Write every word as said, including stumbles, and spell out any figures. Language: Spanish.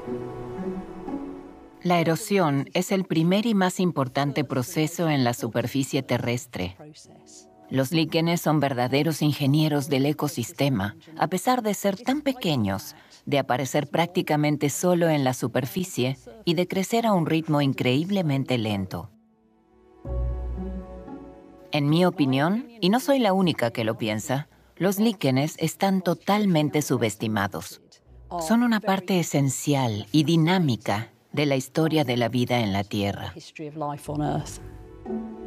La erosión es el primer y más importante proceso en la superficie terrestre. Los líquenes son verdaderos ingenieros del ecosistema, a pesar de ser tan pequeños, de aparecer prácticamente solo en la superficie y de crecer a un ritmo increíblemente lento. En mi opinión, y no soy la única que lo piensa, los líquenes están totalmente subestimados. Son una parte esencial y dinámica de la historia de la vida en la Tierra.